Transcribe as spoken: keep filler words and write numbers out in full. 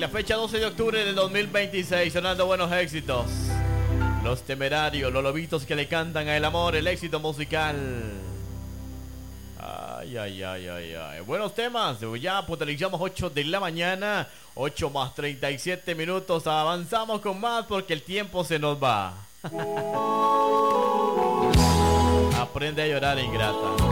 la fecha doce de octubre del dos mil veintiséis, sonando buenos éxitos. Los Temerarios, los lobitos que le cantan al amor, el éxito musical. Ay, ay, ay, ay, ay. Buenos temas. Ya potenciamos ocho de la mañana. ocho más treinta y siete minutos. Avanzamos con más porque el tiempo se nos va. Aprende a llorar, ingrata.